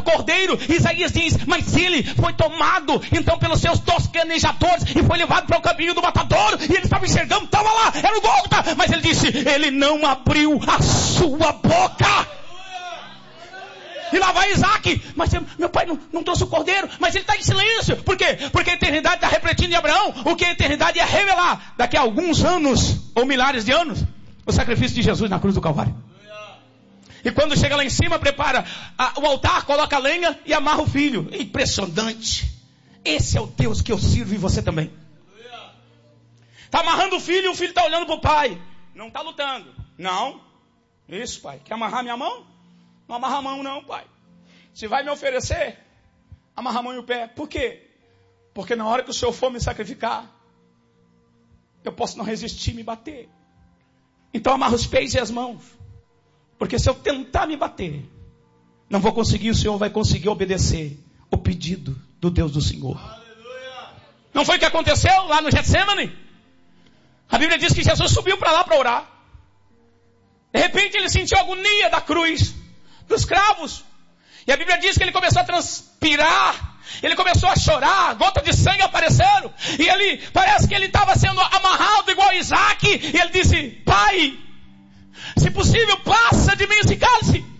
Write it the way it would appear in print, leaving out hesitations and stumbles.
cordeiro. Isaías diz, mas ele foi tomado então pelos seus tosquenejadores e foi levado para o caminho do matadouro. E ele estava enxergando, estava lá, era o Gólgota. Mas ele disse, ele não abriu a sua boca. E lá vai Isaac, mas meu pai não trouxe o cordeiro, mas ele está em silêncio. Por quê? Porque a eternidade está refletindo em Abraão o que a eternidade ia revelar daqui a alguns anos, ou milhares de anos, o sacrifício de Jesus na cruz do Calvário. E quando chega lá em cima, prepara o altar, coloca a lenha e amarra o filho. Impressionante. Esse é o Deus que eu sirvo e você também. Está amarrando o filho e o filho está olhando para o pai. Não está lutando. Não. Isso, pai. Quer amarrar minha mão? Não amarra a mão não, pai. Se vai me oferecer, amarra a mão e o pé. Por quê? Porque na hora que o Senhor for me sacrificar, eu posso não resistir e me bater. Então amarra os pés e as mãos. Porque se eu tentar me bater, não vou conseguir, o Senhor vai conseguir obedecer o pedido do Deus do Senhor. Aleluia. Não foi o que aconteceu lá no Getsemane? A Bíblia diz que Jesus subiu para lá para orar. De repente ele sentiu a agonia da cruz, dos cravos. E a Bíblia diz que ele começou a transpirar. Ele começou a chorar. Gotas de sangue apareceram. E ele, parece que ele estava sendo amarrado igual a Isaac. E ele disse, pai, se possível, passa de mim esse cálice.